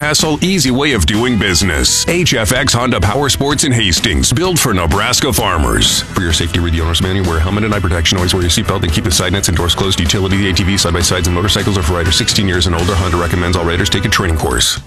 no-hassle, easy way of doing business. HFX Honda Power Sports in Hastings, built for Nebraska farmers. For your safety, read the owner's manual. Wear a helmet and eye protection. Always wear your seatbelt and keep the side nets and doors closed. Utility, ATV, side-by-sides, and motorcycles are for riders 16 years and older. Honda recommends all riders take a training course.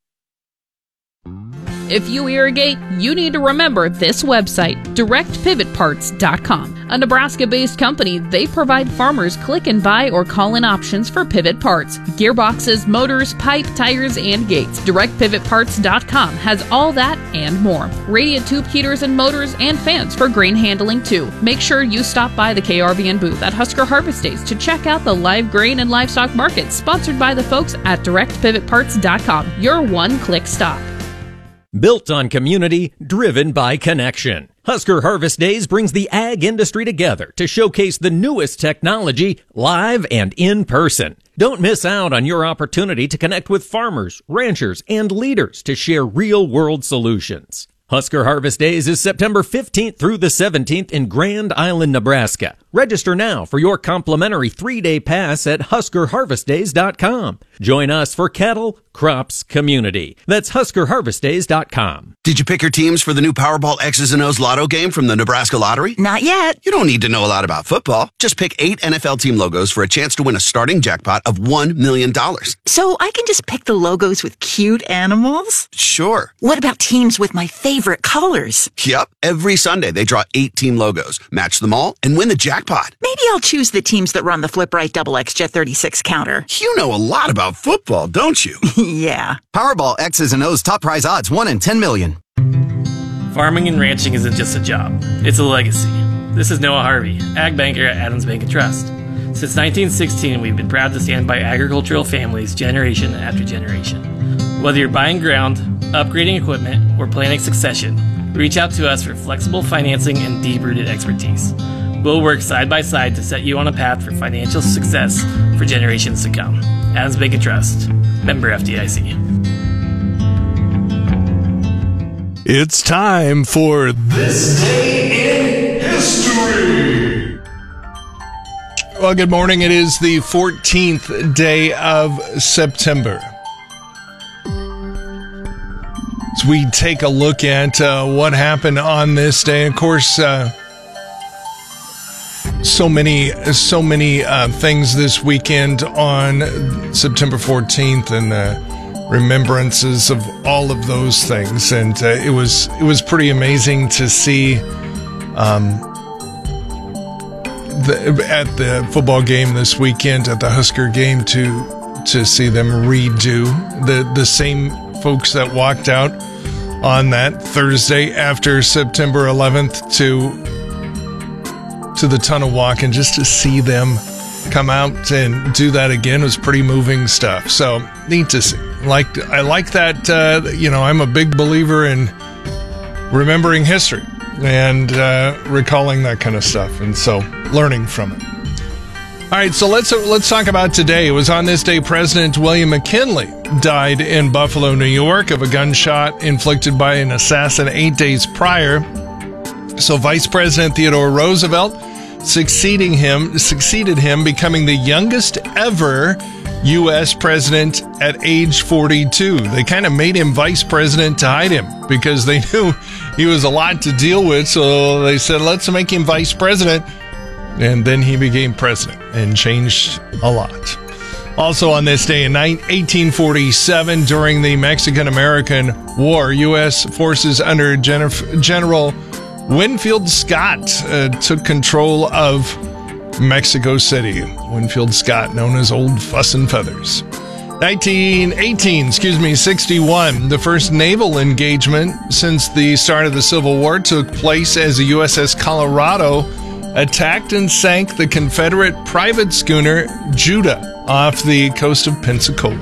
If you irrigate, you need to remember this website, directpivotparts.com. A Nebraska-based company, they provide farmers click and buy or call-in options for pivot parts, gearboxes, motors, pipe, tires, and gates. Directpivotparts.com has all that and more. Radiant tube heaters and motors and fans for grain handling too. Make sure you stop by the KRVN booth at Husker Harvest Days to check out the live grain and livestock market sponsored by the folks at directpivotparts.com. Your one-click stop. Built on community, driven by connection. Husker Harvest Days brings the ag industry together to showcase the newest technology live and in person. Don't miss out on your opportunity to connect with farmers, ranchers, and leaders to share real-world solutions. Husker Harvest Days is September 15th through the 17th in Grand Island, Nebraska. Register now for your complimentary 3-day pass at HuskerHarvestDays.com. Join us for cattle, crops, community. That's HuskerHarvestDays.com. Did you pick your teams for the new Powerball X's and O's Lotto game from the Nebraska Lottery? Not yet. You don't need to know a lot about football. Just pick 8 NFL team logos for a chance to win a starting jackpot of $1 million. So I can just pick the logos with cute animals? Sure. What about teams with my favorite colors? Yep. Every Sunday, they draw 8 team logos, match them all, and win the jackpot. Maybe I'll choose the teams that run the Flip Right Double X Jet 36 counter. You know a lot about football, don't you? Yeah. Powerball X's and O's top prize odds, 1 in 10 million. Farming and ranching isn't just a job, it's a legacy. This is Noah Harvey, Ag Banker at Adams Bank & Trust. Since 1916, we've been proud to stand by agricultural families generation after generation. Whether you're buying ground, upgrading equipment, or planning succession, reach out to us for flexible financing and deep-rooted expertise. We'll work side by side to set you on a path for financial success for generations to come. Adams Bank & Trust, member FDIC. It's time for This Day in History. Well, good morning. It is the 14th day of September. As we take a look at what happened on this day, of course, so many things this weekend on September 14th and remembrances of all of those things, and it was pretty amazing to see at the football game this weekend, at the Husker game, to see them redo the same folks that walked out on that Thursday after September 11th to the Tunnel Walk, and just to see them come out and do that again was pretty moving stuff. So neat to see. I like that. I'm a big believer in remembering history and recalling that kind of stuff, and so learning from it. All right, so let's talk about today. It was on this day President William McKinley died in Buffalo, New York, of a gunshot inflicted by an assassin 8 days prior. So Vice President Theodore Roosevelt succeeded him, becoming the youngest ever U.S. president at age 42. They kind of made him vice president to hide him because they knew he was a lot to deal with. So they said, let's make him vice president. And then he became president and changed a lot. Also on this day in 1847, during the Mexican-American War, U.S. forces under General Winfield Scott took control of Mexico City. Winfield Scott, known as Old Fuss and Feathers. 61, the first naval engagement since the start of the Civil War took place as the USS Colorado attacked and sank the Confederate private schooner Judah off the coast of Pensacola.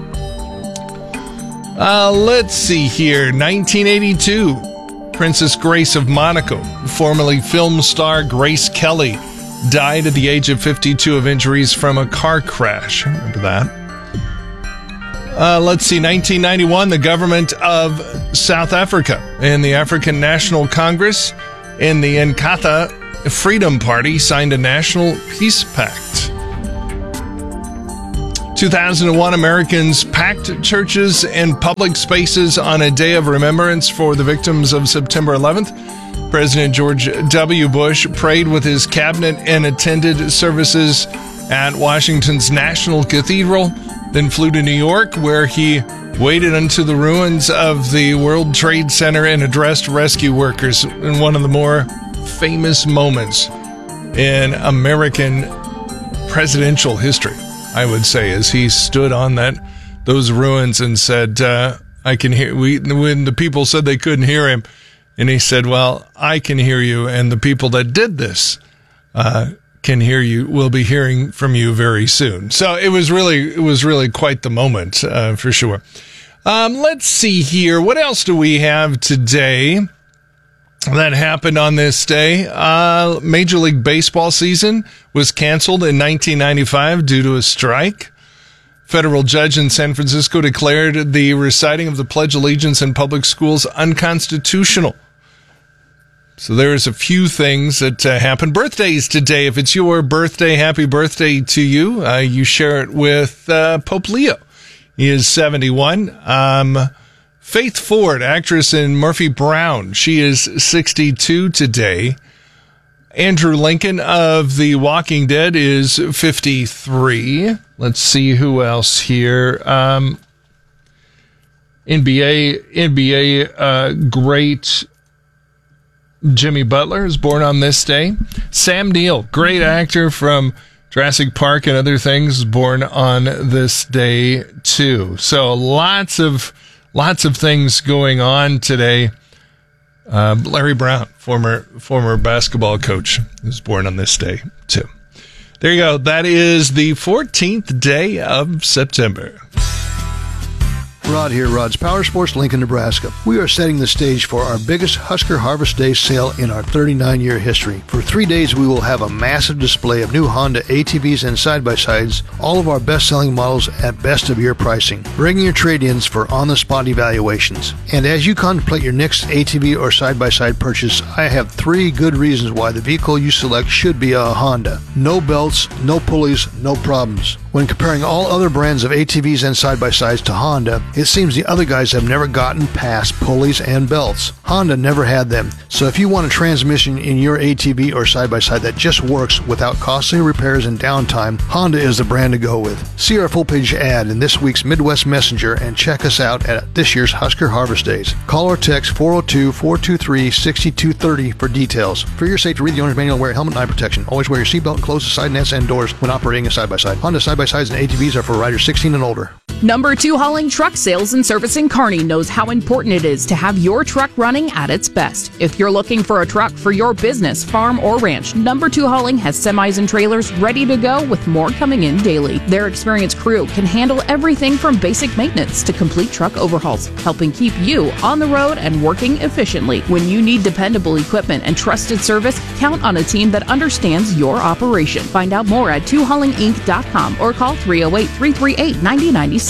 Let's see here. 1982, Princess Grace of Monaco, formerly film star Grace Kelly, died at the age of 52 of injuries from a car crash. Remember that. Let's see. 1991, the government of South Africa and the African National Congress and the Inkatha Freedom Party signed a national peace pact. 2001, Americans packed churches and public spaces on a day of remembrance for the victims of September 11th. President George W. Bush prayed with his cabinet and attended services at Washington's National Cathedral, then flew to New York, where he waded into the ruins of the World Trade Center and addressed rescue workers in one of the more famous moments in American presidential history, I would say, as he stood on those ruins and said, I can hear, when the people said they couldn't hear him, and he said, well, I can hear you, and the people that did this can hear you, will be hearing from you very soon. So it was really quite the moment, for sure. Let's see here. What else do we have today that happened on this day? Major League Baseball season was canceled in 1995 due to a strike. Federal judge in San Francisco declared the reciting of the Pledge of Allegiance in public schools unconstitutional. So there's a few things that happened. Birthdays today. If it's your birthday, happy birthday to you. You share it with Pope Leo. He is 71. Faith Ford, actress in Murphy Brown, she is 62 today. Andrew Lincoln of The Walking Dead is 53. Let's see who else here. NBA great Jimmy Butler is born on this day. Sam Neill, great actor from Jurassic Park and other things, born on this day too. So lots of things going on today. Larry Brown, former basketball coach, was born on this day too. There you go. That is the 14th day of September. Rod here, Rod's Power Sports, Lincoln, Nebraska. We are setting the stage for our biggest Husker Harvest Day sale in our 39-year history. For 3 days, we will have a massive display of new Honda ATVs and side-by-sides, all of our best-selling models at best-of-year pricing. Bring your trade-ins for on-the-spot evaluations. And as you contemplate your next ATV or side-by-side purchase, I have 3 good reasons why the vehicle you select should be a Honda. No belts, no pulleys, no problems. When comparing all other brands of ATVs and side-by-sides to Honda, it seems the other guys have never gotten past pulleys and belts. Honda never had them, so if you want a transmission in your ATV or side-by-side that just works without costly repairs and downtime, Honda is the brand to go with. See our full-page ad in this week's Midwest Messenger and check us out at this year's Husker Harvest Days. Call or text 402-423-6230 for details. For your safety, read the owner's manual and wear a helmet and eye protection. Always wear your seatbelt and close the side nets and doors when operating a side-by-side. Honda side-by-sides and ATVs are for riders 16 and older. Number 2 Hauling Truck Sales and Servicing Kearney knows how important it is to have your truck running at its best. If you're looking for a truck for your business, farm, or ranch, Number 2 Hauling has semis and trailers ready to go with more coming in daily. Their experienced crew can handle everything from basic maintenance to complete truck overhauls, helping keep you on the road and working efficiently. When you need dependable equipment and trusted service, count on a team that understands your operation. Find out more at 2haulinginc.com or call 308-338-9097.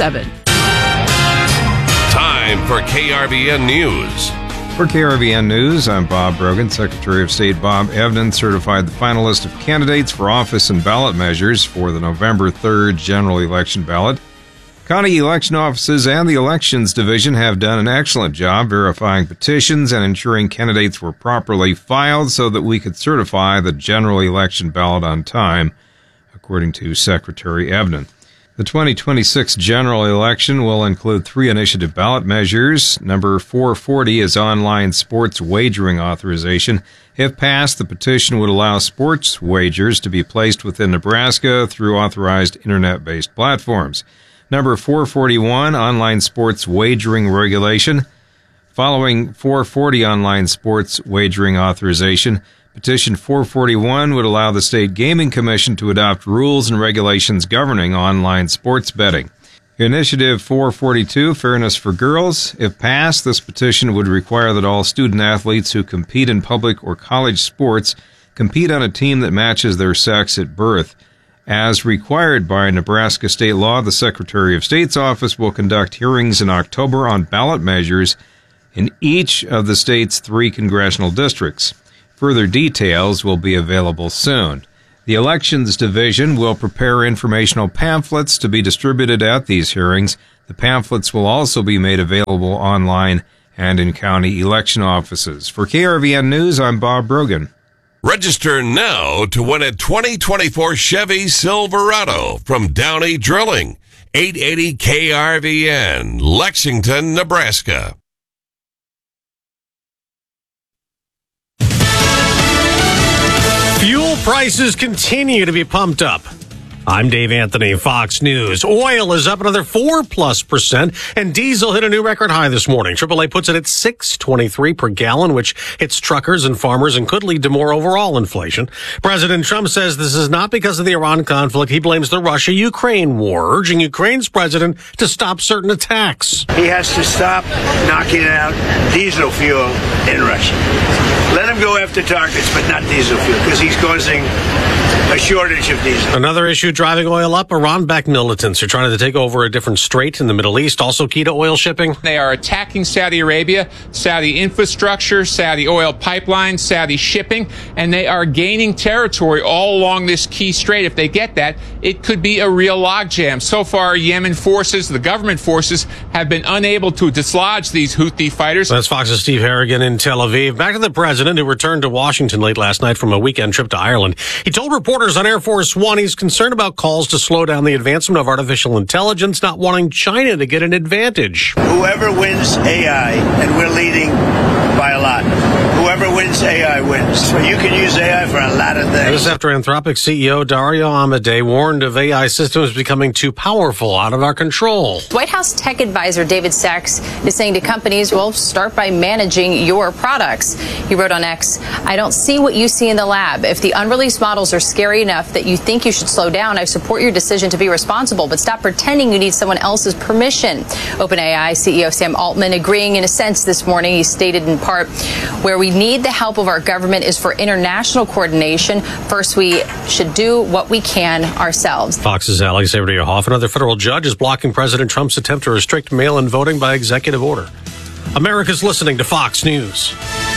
Time for KRVN News. For KRVN News, I'm Bob Brogan. Secretary of State Bob Evnen certified the final list of candidates for office and ballot measures for the November 3rd general election ballot. County election offices and the Elections Division have done an excellent job verifying petitions and ensuring candidates were properly filed so that we could certify the general election ballot on time, according to Secretary Evnen. The 2026 general election will include 3 initiative ballot measures. Number 440 is online sports wagering authorization. If passed, the petition would allow sports wagers to be placed within Nebraska through authorized internet-based platforms. Number 441, online sports wagering regulation. Following 440 online sports wagering authorization, Petition 441 would allow the State Gaming Commission to adopt rules and regulations governing online sports betting. Initiative 442, Fairness for Girls. If passed, this petition would require that all student athletes who compete in public or college sports compete on a team that matches their sex at birth. As required by Nebraska state law, the Secretary of State's office will conduct hearings in October on ballot measures in each of the state's 3 congressional districts. Further details will be available soon. The Elections Division will prepare informational pamphlets to be distributed at these hearings. The pamphlets will also be made available online and in county election offices. For KRVN News, I'm Bob Brogan. Register now to win a 2024 Chevy Silverado from Downey Drilling. 880 KRVN, Lexington, Nebraska. Fuel prices continue to be pumped up. I'm Dave Anthony, Fox News. Oil is up another 4+%, and diesel hit a new record high this morning. AAA puts it at $6.23 per gallon, which hits truckers and farmers and could lead to more overall inflation. President Trump says this is not because of the Iran conflict. He blames the Russia-Ukraine war, urging Ukraine's president to stop certain attacks. He has to stop knocking out diesel fuel in Russia. Let him go after targets, but not diesel fuel, because he's causing a shortage of diesel. Another issue driving oil up, Iran-backed militants are trying to take over a different strait in the Middle East, also key to oil shipping. They are attacking Saudi Arabia, Saudi infrastructure, Saudi oil pipelines, Saudi shipping, and they are gaining territory all along this key strait. If they get that, it could be a real logjam. So far, Yemen forces, the government forces, have been unable to dislodge these Houthi fighters. That's Fox's Steve Harrigan in Tel Aviv. Back to the president, who returned to Washington late last night from a weekend trip to Ireland. He told reporters on Air Force One he's concerned about calls to slow down the advancement of artificial intelligence, not wanting China to get an advantage. Whoever wins AI, and we're leading by a lot, whoever wins AI wins. So you can use AI for a lot of things. This after Anthropic CEO Dario Amodei warned of AI systems becoming too powerful, out of our control. White House tech advisor David Sachs is saying to companies, well, start by managing your products. He wrote on X, I don't see what you see in the lab. If the unreleased models are scary enough that you think you should slow down, I support your decision to be responsible, but stop pretending you need someone else's permission. OpenAI CEO Sam Altman agreeing in a sense this morning. He stated in part, where we need the help of our government is for international coordination. First, we should do what we can ourselves. Fox's Alexandria Hoff. Another federal judge is blocking President Trump's attempt to restrict mail-in voting by executive order. America's listening to Fox News.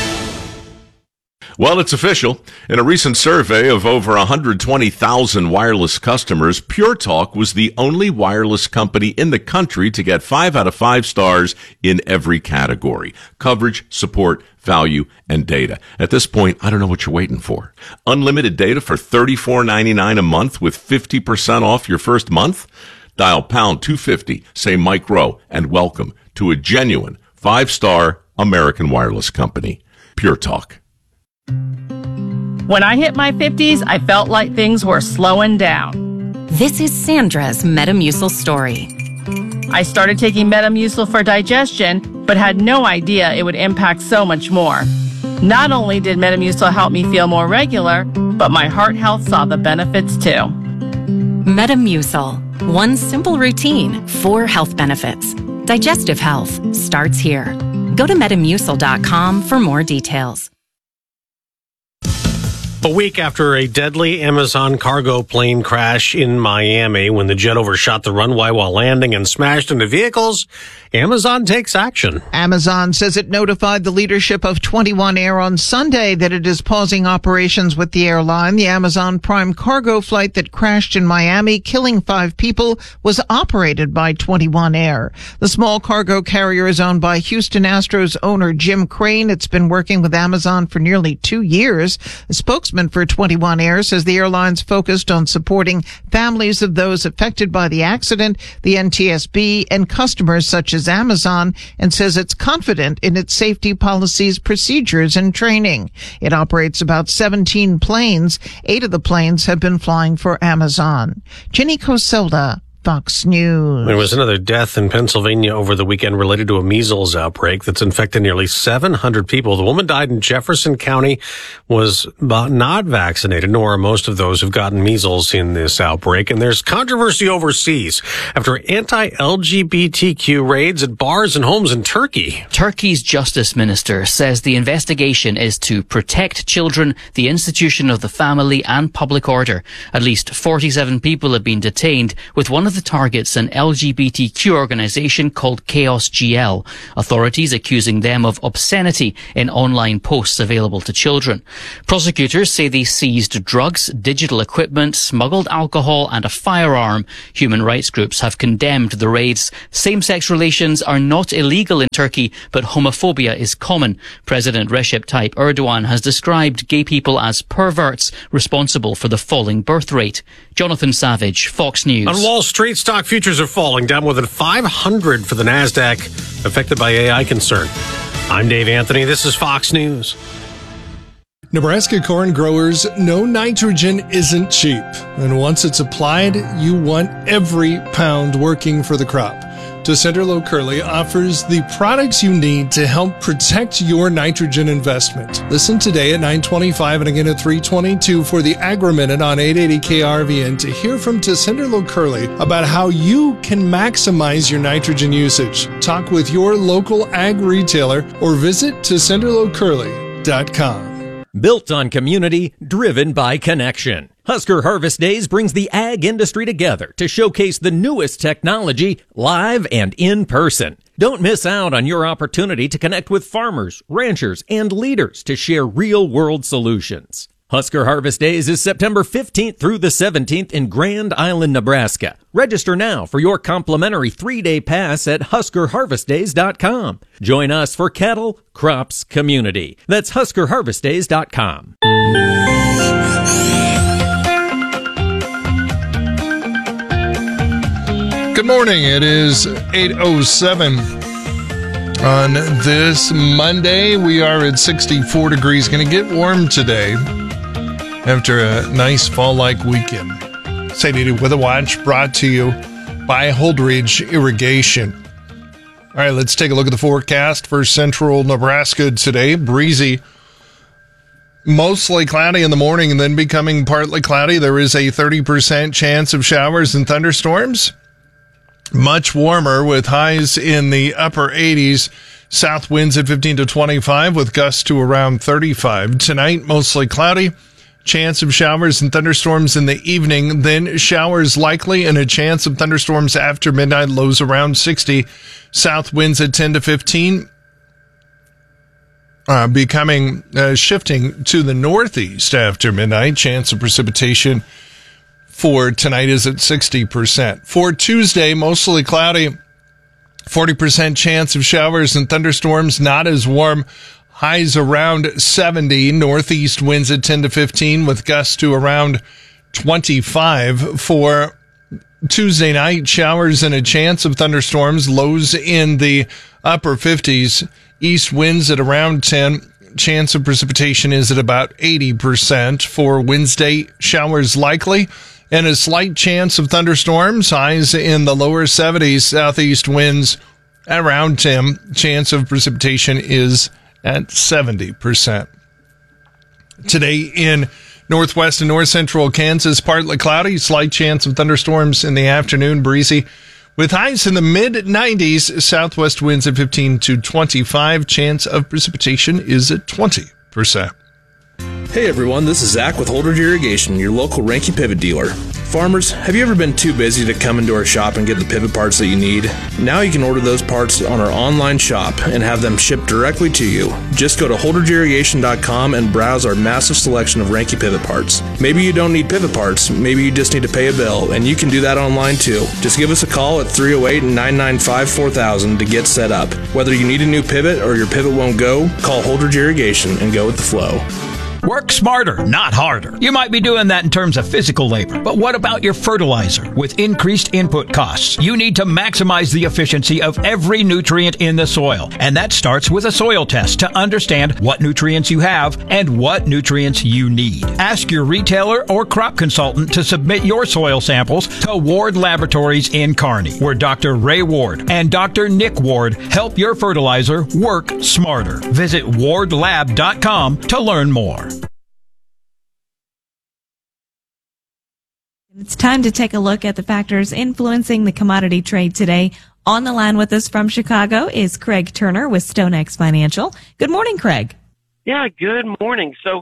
Well, it's official. In a recent survey of over 120,000 wireless customers, Pure Talk was the only wireless company in the country to get 5 out of 5 stars in every category: coverage, support, value, and data. At this point, I don't know what you're waiting for. Unlimited data for $34.99 a month with 50% off your first month? Dial pound 250, say Mike Rowe, and welcome to a genuine 5-star American wireless company. Pure Talk. When I hit my 50s, I felt like things were slowing down. This is Sandra's Metamucil story. I started taking Metamucil for digestion, but had no idea it would impact so much more. Not only did Metamucil help me feel more regular, but my heart health saw the benefits too. Metamucil. One simple routine, 4 health benefits. Digestive health starts here. Go to Metamucil.com for more details. A week after a deadly Amazon cargo plane crash in Miami, when the jet overshot the runway while landing and smashed into vehicles, Amazon takes action. Amazon says it notified the leadership of 21 Air on Sunday that it is pausing operations with the airline. The Amazon Prime cargo flight that crashed in Miami, killing 5 people, was operated by 21 Air. The small cargo carrier is owned by Houston Astros owner Jim Crane. It's been working with Amazon for nearly 2 years. A spokesman for 21 Air says the airline's focused on supporting families of those affected by the accident, the NTSB, and customers such as Amazon, and says it's confident in its safety policies, procedures, and training. It operates about 17 planes. 8 of the planes have been flying for Amazon. Jenny Coselda, Fox News. There was another death in Pennsylvania over the weekend related to a measles outbreak that's infected nearly 700 people. The woman died in Jefferson County, was not vaccinated, nor are most of those who've gotten measles in this outbreak. And there's controversy overseas after anti-LGBTQ raids at bars and homes in Turkey. Turkey's justice minister says the investigation is to protect children, the institution of the family, and public order. At least 47 people have been detained, with one of the targets an LGBTQ organization called Chaos GL, authorities accusing them of obscenity in online posts available to children. Prosecutors say they seized drugs, digital equipment, smuggled alcohol and a firearm. Human rights groups have condemned the raids. Same-sex relations are not illegal in Turkey, but homophobia is common. President Recep Tayyip Erdogan has described gay people as perverts responsible for the falling birth rate. Jonathan Savage, Fox News. On Wall Street, stock futures are falling, down more than 500 for the NASDAQ, affected by AI concern. I'm Dave Anthony. This is Fox News. Nebraska corn growers know nitrogen isn't cheap, and once it's applied, you want every pound working for the crop. Tessenderlo Curley offers the products you need to help protect your nitrogen investment. Listen today at 9:25 and again at 3:22 for the Agri-Minute on 880 KRVN to hear from Tessenderlo Curley about how you can maximize your nitrogen usage. Talk with your local ag retailer or visit TessenderloCurley.com. Built on community, driven by connection. Husker Harvest Days brings the ag industry together to showcase the newest technology live and in person. Don't miss out on your opportunity to connect with farmers, ranchers, and leaders to share real-world solutions. Husker Harvest Days is September 15th through the 17th in Grand Island, Nebraska. Register now for your complimentary 3-day pass at HuskerHarvestDays.com. Join us for cattle, crops, community. That's HuskerHarvestDays.com. Good morning. It is 8:07 on this Monday. We are at 64 degrees. Going to get warm today after a nice fall-like weekend. Sadie Weather Watch brought to you by Holdridge Irrigation. All right, let's take a look at the forecast for central Nebraska today. Breezy, mostly cloudy in the morning and then becoming partly cloudy. There is a 30% chance of showers and thunderstorms. Much warmer with highs in the upper 80s. South winds at 15 to 25 with gusts to around 35. Tonight, mostly cloudy. Chance of showers and thunderstorms in the evening, then showers likely and a chance of thunderstorms after midnight, lows around 60. South winds at 10 to 15, shifting to the northeast after midnight. Chance of precipitation for tonight is at 60%. For Tuesday, mostly cloudy, 40% chance of showers and thunderstorms, not as warm. Highs around 70, northeast winds at 10 to 15 with gusts to around 25. For Tuesday night, showers and a chance of thunderstorms, lows in the upper 50s, east winds at around 10. Chance of precipitation is at about 80%. For Wednesday, showers likely and a slight chance of thunderstorms, highs in the lower 70s, southeast winds at around 10. Chance of precipitation is at 70%. Today in northwest and north central Kansas, partly cloudy, slight chance of thunderstorms in the afternoon, breezy with highs in the mid-90s, southwest winds at 15 to 25. Chance of precipitation is at 20%. Hey everyone, this is Zach with Holdridge Irrigation, your local Ranky pivot dealer. Farmers, have you ever been too busy to come into our shop and get the pivot parts that you need? Now you can order those parts on our online shop and have them shipped directly to you. Just go to HoldridgeIrrigation.com and browse our massive selection of Ranky pivot parts. Maybe you don't need pivot parts, maybe you just need to pay a bill, and you can do that online too. Just give us a call at 308-995-4000 to get set up. Whether you need a new pivot or your pivot won't go, call Holdridge Irrigation and go with the flow. Work smarter, not harder. You might be doing that in terms of physical labor, but what about your fertilizer? With increased input costs, you need to maximize the efficiency of every nutrient in the soil. And that starts with a soil test to understand what nutrients you have and what nutrients you need. Ask your retailer or crop consultant to submit your soil samples to Ward Laboratories in Kearney, where Dr. Ray Ward and Dr. Nick Ward help your fertilizer work smarter. Visit wardlab.com to learn more. It's time to take a look at the factors influencing the commodity trade today. On the line with us from Chicago is Craig Turner with StoneX Financial. Good morning, Craig. Yeah, good morning. So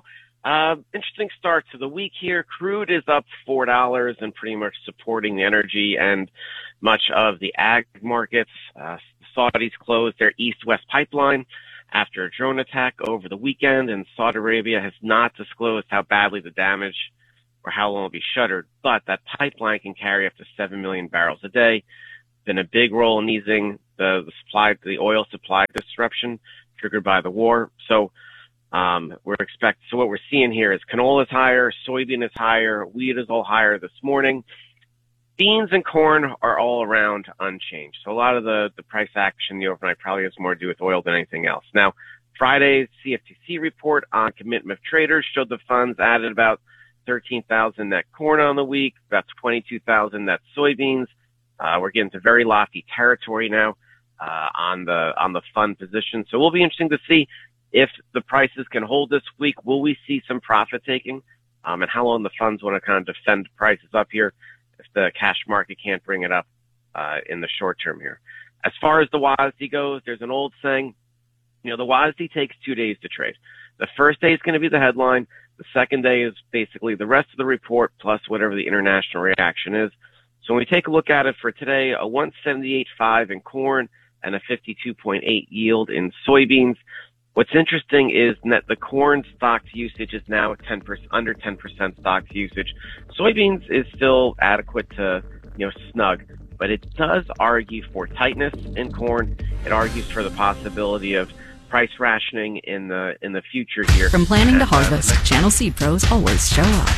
Interesting start to the week here. Crude is up $4 and pretty much supporting the energy and much of the ag markets. Saudis closed their east-west pipeline after a drone attack over the weekend, and Saudi Arabia has not disclosed how badly the damage or how long it will be shuttered, but that pipeline can carry up to 7 million barrels a day. Been a big role in easing the oil supply disruption triggered by the war. So what we're seeing here is canola is higher, soybean is higher, wheat is all higher this morning. Beans and corn are all around unchanged. So a lot of the price action, the overnight probably has more to do with oil than anything else. Now, Friday's CFTC report on commitment of traders showed the funds added about 13,000 net corn on the week, about 22,000 net soybeans. We're getting to very lofty territory now on the fund position. So it will be interesting to see if the prices can hold this week. Will we see some profit taking? And how long the funds want to kind of defend prices up here if the cash market can't bring it up in the short term here. As far as the WASDE goes, there's an old saying, the WASDE takes 2 days to trade. The first day is going to be the headline. The second day is basically the rest of the report plus whatever the international reaction is. So when we take a look at it for today, a 178.5 in corn and a 52.8 yield in soybeans. What's interesting is that the corn stocks usage is now under 10% stocks usage. Soybeans is still adequate to, snug, but it does argue for tightness in corn. It argues for the possibility of price rationing in the future here. From planning to harvest, Channel Seed Pros always show up.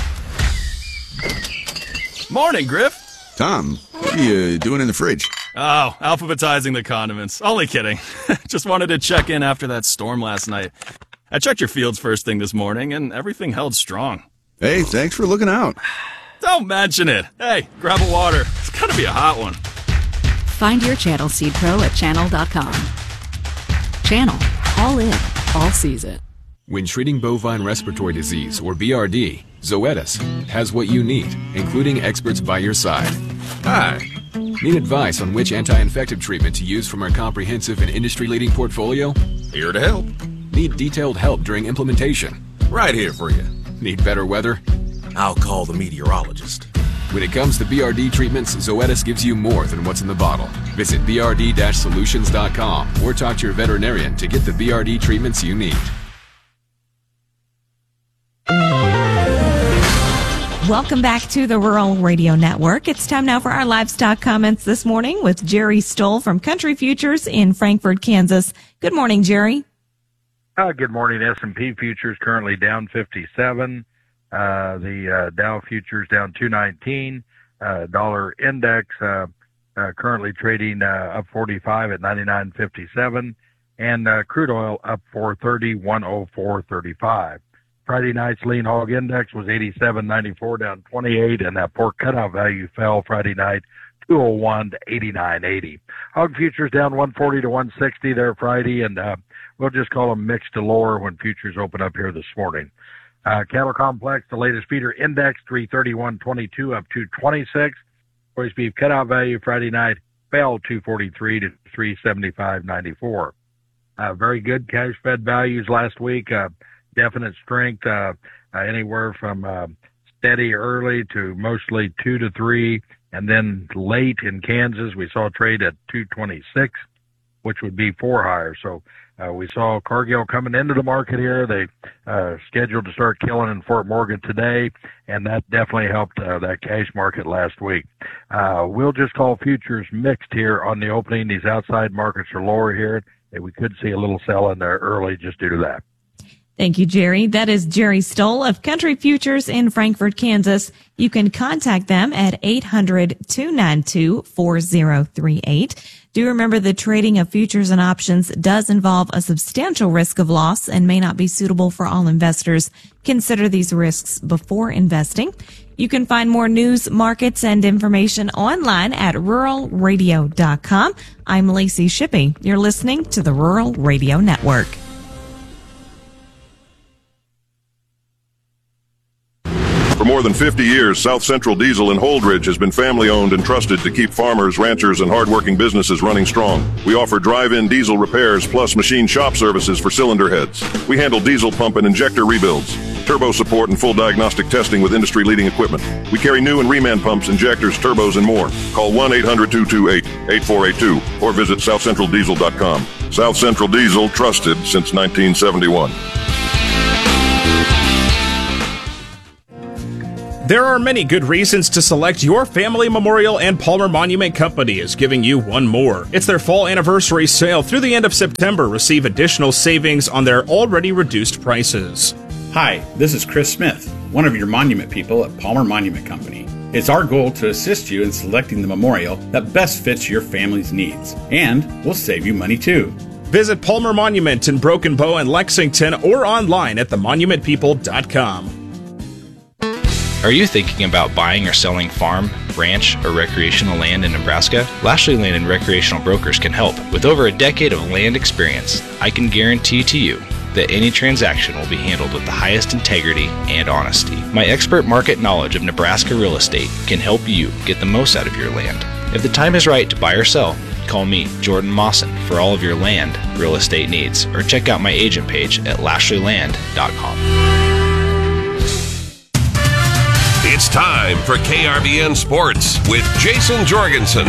Morning, Griff. Tom, what are you doing in the fridge? Oh, alphabetizing the condiments. Only kidding. Just wanted to check in after that storm last night. I checked your fields first thing this morning, and everything held strong. Hey, thanks for looking out. Don't mention it. Hey, grab a water. It's gotta be a hot one. Find your Channel Seed Pro at channel.com. Channel. All in. All season. When treating bovine respiratory disease, or BRD, Zoetis has what you need, including experts by your side. Hi. Need advice on which anti-infective treatment to use from our comprehensive and industry-leading portfolio? Here to help. Need detailed help during implementation? Right here for you. Need better weather? I'll call the meteorologist. When it comes to BRD treatments, Zoetis gives you more than what's in the bottle. Visit brd-solutions.com or talk to your veterinarian to get the BRD treatments you need. Welcome back to the Rural Radio Network. It's time now for our livestock comments this morning with Jerry Stoll from Country Futures in Frankfort, Kansas. Good morning, Jerry. Good morning. S&P futures currently down 57. The Dow futures down 219. Dollar index currently trading up 45 at 99.57, and crude oil up 430, 104.35. Friday night's lean hog index was 87.94, down 28, and that pork cutout value fell Friday night 201 to 89.80. Hog futures down 140 to 160 there Friday, and we'll just call them mixed to lower when futures open up here this morning. Cattle complex, the latest feeder index 331.22 up 226. Choice beef cutout value Friday night fell 243 to 375.94. Very good cash fed values last week. Definite strength, anywhere from steady early to mostly 2 to 3, and then late in Kansas we saw trade at 226, which would be 4 higher. So we saw Cargill coming into the market here. They scheduled to start killing in Fort Morgan today, and that definitely helped that cash market last week. We'll just call futures mixed here on the opening. These outside markets are lower here, and we could see a little sell in there early just due to that. Thank you, Jerry. That is Jerry Stoll of Country Futures in Frankfort, Kansas. You can contact them at 800-292-4038. Do remember the trading of futures and options does involve a substantial risk of loss and may not be suitable for all investors. Consider these risks before investing. You can find more news, markets, and information online at ruralradio.com. I'm Lacey Shippey. You're listening to the Rural Radio Network. For more more than 50 years, South Central Diesel in Holdridge has been family-owned and trusted to keep farmers, ranchers, and hard-working businesses running strong. We offer drive-in diesel repairs plus machine shop services for cylinder heads. We handle diesel pump and injector rebuilds, turbo support, and full diagnostic testing with industry-leading equipment. We carry new and reman pumps, injectors, turbos, and more. Call 1-800-228-8482 or visit southcentraldiesel.com. South Central Diesel, trusted since 1971. There are many good reasons to select your family memorial, and Palmer Monument Company is giving you one more. It's their fall anniversary sale through the end of September. Receive additional savings on their already reduced prices. Hi, this is Chris Smith, one of your monument people at Palmer Monument Company. It's our goal to assist you in selecting the memorial that best fits your family's needs, and will save you money too. Visit Palmer Monument in Broken Bow and Lexington or online at themonumentpeople.com. Are you thinking about buying or selling farm, ranch, or recreational land in Nebraska? Lashley Land and Recreational Brokers can help. With over a decade of land experience, I can guarantee to you that any transaction will be handled with the highest integrity and honesty. My expert market knowledge of Nebraska real estate can help you get the most out of your land. If the time is right to buy or sell, call me, Jordan Mawson, for all of your land real estate needs, or check out my agent page at lashleyland.com. It's time for KRBN Sports with Jason Jorgensen.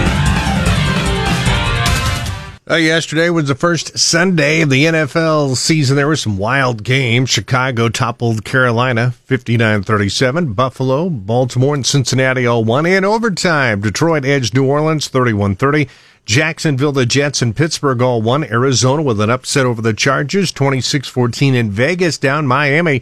Yesterday was the first Sunday of the NFL season. There were some wild games. Chicago toppled Carolina 59-37. Buffalo, Baltimore, and Cincinnati all won in overtime. Detroit edged New Orleans 31-30. Jacksonville, the Jets, and Pittsburgh all won. Arizona with an upset over the Chargers 26-14. In Vegas down Miami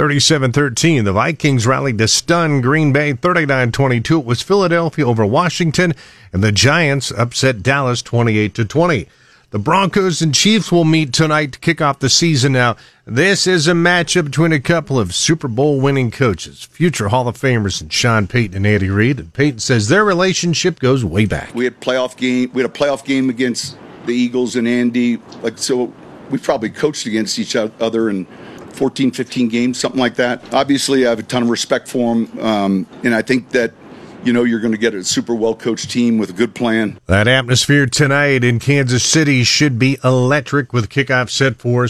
37-13. The Vikings rallied to stun Green Bay 39-22. It was Philadelphia over Washington, and the Giants upset Dallas 28-20. The Broncos and Chiefs will meet tonight to kick off the season. Now, this is a matchup between a couple of Super Bowl winning coaches, future Hall of Famers and Sean Payton and Andy Reid. And Payton says their relationship goes way back. We had a playoff game against the Eagles and Andy. So we probably coached against each other and 14, 15 games, something like that. Obviously, I have a ton of respect for him, and I think that, you're going to get a super well-coached team with a good plan. That atmosphere tonight in Kansas City should be electric with kickoff set for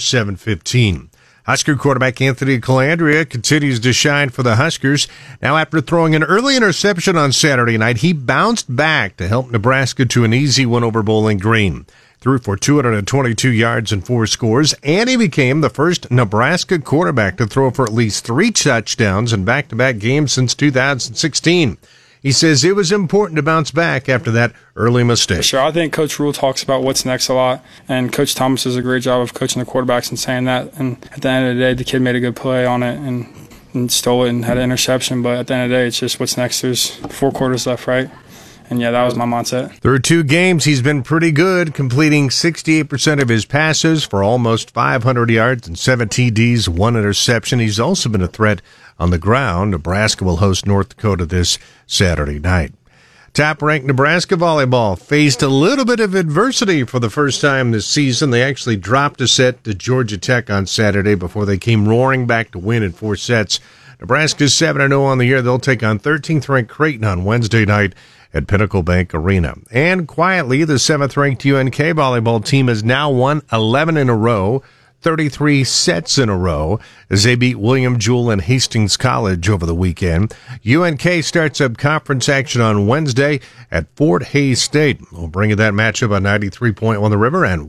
7:15. Husker quarterback Anthony Calandria continues to shine for the Huskers. Now, after throwing an early interception on Saturday night, he bounced back to help Nebraska to an easy win over Bowling Green. Threw for 222 yards and 4 scores, and he became the first Nebraska quarterback to throw for at least 3 touchdowns in back-to-back games since 2016. He says it was important to bounce back after that early mistake. Sure, I think Coach Rule talks about what's next a lot, and Coach Thomas does a great job of coaching the quarterbacks and saying that. And at the end of the day, the kid made a good play on it and stole it and had an interception. But at the end of the day, it's just what's next. There's 4 quarters left, right? And, yeah, that was my mindset. Through 2 games, he's been pretty good, completing 68% of his passes for almost 500 yards and 7 TDs, 1 interception. He's also been a threat on the ground. Nebraska will host North Dakota this Saturday night. Top-ranked Nebraska volleyball faced a little bit of adversity for the first time this season. They actually dropped a set to Georgia Tech on Saturday before they came roaring back to win in 4 sets. Nebraska's 7-0 on the year. They'll take on 13th-ranked Creighton on Wednesday night at Pinnacle Bank Arena. And quietly, the 7th-ranked UNK volleyball team has now won 11 in a row, 33 sets in a row, as they beat William Jewell and Hastings College over the weekend. UNK starts up conference action on Wednesday at Fort Hays State. We'll bring you that matchup on 93.1 The River and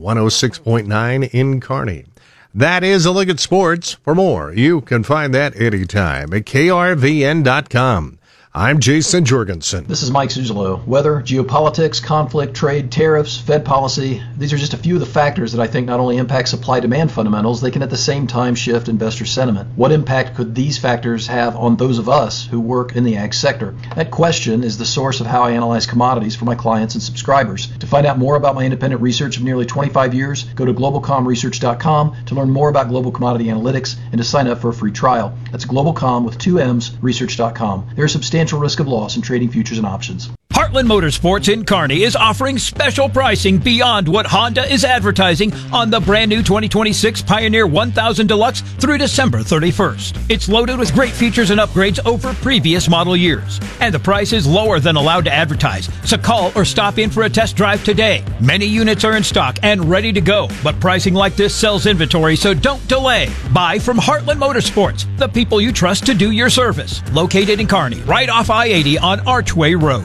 106.9 in Kearney. That is a look at sports. For more, you can find that anytime at krvn.com. I'm Jason Jorgensen. This is Mike Zuzolo. Weather, geopolitics, conflict, trade, tariffs, Fed policy. These are just a few of the factors that I think not only impact supply-demand fundamentals, they can at the same time shift investor sentiment. What impact could these factors have on those of us who work in the ag sector? That question is the source of how I analyze commodities for my clients and subscribers. To find out more about my independent research of nearly 25 years, go to globalcomresearch.com to learn more about global commodity analytics and to sign up for a free trial. That's globalcom with 2 M's research.com. There is substantial risk of loss in trading futures and options. Heartland Motorsports in Kearney is offering special pricing beyond what Honda is advertising on the brand new 2026 Pioneer 1000 Deluxe through December 31st. It's loaded with great features and upgrades over previous model years. And the price is lower than allowed to advertise, so call or stop in for a test drive today. Many units are in stock and ready to go, but pricing like this sells inventory, so don't delay. Buy from Heartland Motorsports, the people you trust to do your service. Located in Kearney, right off I-80 on Archway Road.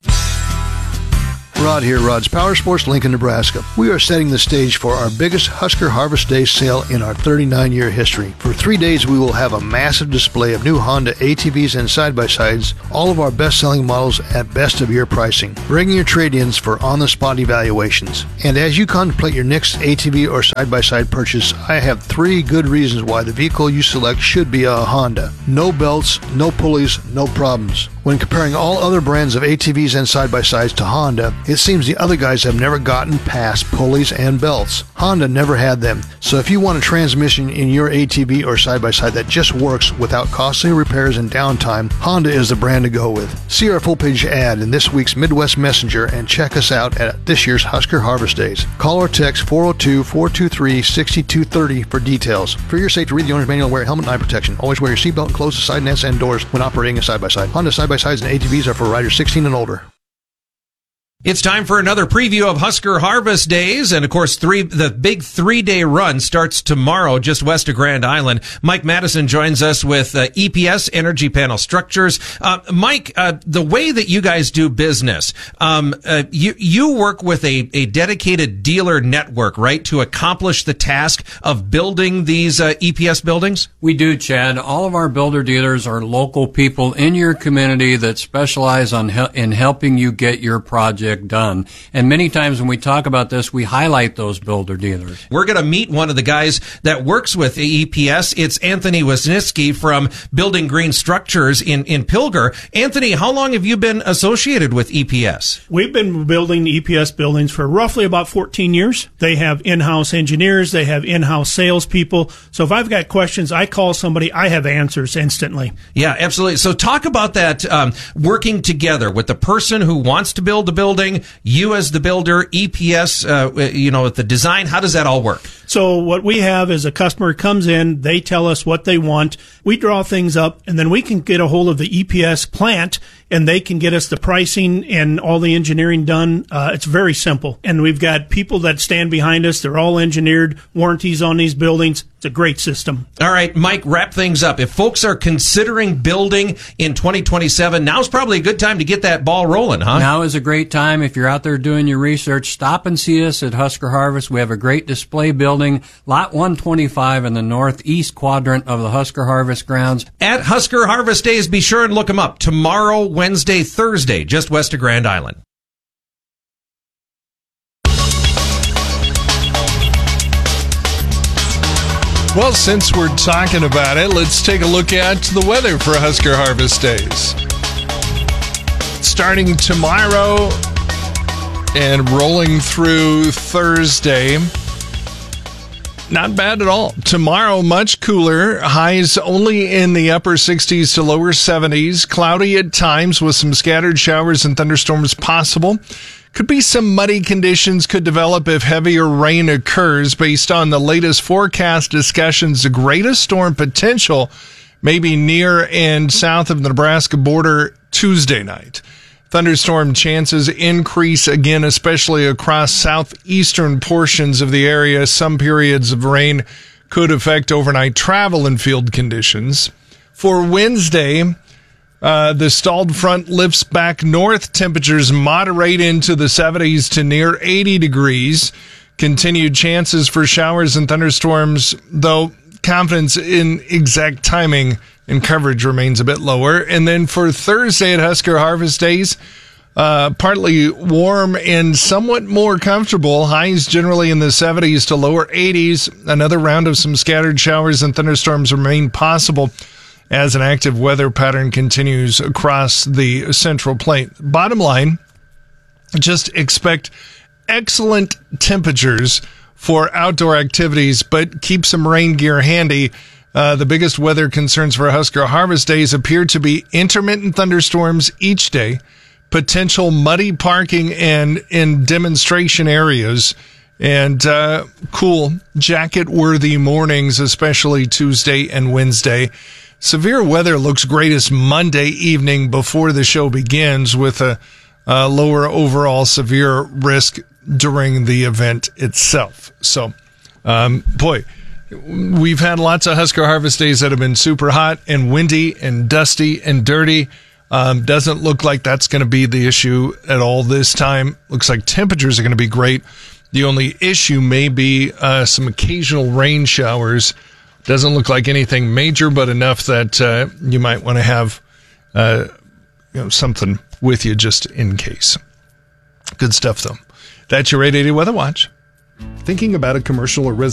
Rod here, Rod's Power Sports, Lincoln, Nebraska. We are setting the stage for our biggest Husker Harvest Day sale in our 39-year history. For 3 days, we will have a massive display of new Honda ATVs and side-by-sides, all of our best-selling models at best-of-year pricing. Bring your trade-ins for on-the-spot evaluations. And as you contemplate your next ATV or side-by-side purchase, I have 3 good reasons why the vehicle you select should be a Honda. No belts, no pulleys, no problems. When comparing all other brands of ATVs and side-by-sides to Honda, it seems the other guys have never gotten past pulleys and belts. Honda never had them. So if you want a transmission in your ATV or side-by-side that just works without costly repairs and downtime, Honda is the brand to go with. See our full-page ad in this week's Midwest Messenger and check us out at this year's Husker Harvest Days. Call or text 402-423-6230 for details. For your safety, read the owner's manual and wear helmet and eye protection. Always wear your seatbelt and close the side nets and doors when operating a side-by-side. Honda side-by-sides and ATVs are for riders 16 and older. It's time for another preview of Husker Harvest Days, and of course, the big 3-day run starts tomorrow just west of Grand Island. Mike Madison joins us with EPS, Energy Panel Structures. Mike, the way that you guys do business, you work with a dedicated dealer network, right, to accomplish the task of building these EPS buildings? We do, Chad. All of our builder dealers are local people in your community that specialize in helping you get your project done. And many times when we talk about this, we highlight those builder dealers. We're going to meet one of the guys that works with the EPS. It's Anthony Wisniewski from Building Green Structures in Pilger. Anthony, how long have you been associated with EPS? We've been building EPS buildings for roughly about 14 years. They have in-house engineers. They have in-house salespeople. So if I've got questions, I call somebody, I have answers instantly. Yeah, absolutely. So talk about that, working together with the person who wants to build the building, you as the builder, EPS, the design. How does that all work? So what we have is a customer comes in, they tell us what they want, we draw things up, and then we can get a hold of the EPS plant, and they can get us the pricing and all the engineering done. It's very simple. And we've got people that stand behind us. They're all engineered, warranties on these buildings. It's a great system. All right, Mike, wrap things up. If folks are considering building in 2027, now's probably a good time to get that ball rolling, huh? Now is a great time. If you're out there doing your research, stop and see us at Husker Harvest. We have a great display building, Lot 125 in the northeast quadrant of the Husker Harvest grounds. At Husker Harvest Days, be sure and look them up. Tomorrow, Wednesday, Thursday, just west of Grand Island. Well, since we're talking about it, let's take a look at the weather for Husker Harvest Days. Starting tomorrow and rolling through Thursday, not bad at all. Tomorrow, much cooler. Highs only in the upper 60s to lower 70s. Cloudy at times with some scattered showers and thunderstorms possible. Could be some muddy conditions could develop if heavier rain occurs. Based on the latest forecast discussions, the greatest storm potential may be near and south of the Nebraska border Tuesday night. Thunderstorm chances increase again, especially across southeastern portions of the area. Some periods of rain could affect overnight travel and field conditions. For Wednesday, the stalled front lifts back north. Temperatures moderate into the 70s to near 80 degrees. Continued chances for showers and thunderstorms, though confidence in exact timing and coverage remains a bit lower. And then for Thursday at Husker Harvest Days, partly warm and somewhat more comfortable. Highs generally in the 70s to lower 80s. Another round of some scattered showers and thunderstorms remain possible as an active weather pattern continues across the Central Plain. Bottom line, just expect excellent temperatures for outdoor activities, but keep some rain gear handy. The biggest weather concerns for Husker Harvest Days appear to be intermittent thunderstorms each day, potential muddy parking and in demonstration areas. And cool jacket-worthy mornings, especially Tuesday and Wednesday. Severe weather looks greatest Monday evening before the show begins, with a lower overall severe risk during the event itself. So, boy, we've had lots of Husker Harvest days that have been super hot and windy and dusty and dirty. Doesn't look like that's going to be the issue at all this time. Looks like temperatures are going to be great. The only issue may be some occasional rain showers. Doesn't look like anything major, but enough that you might want to have something with you just in case. Good stuff, though. That's your 880 Weather Watch. Thinking about a commercial or residential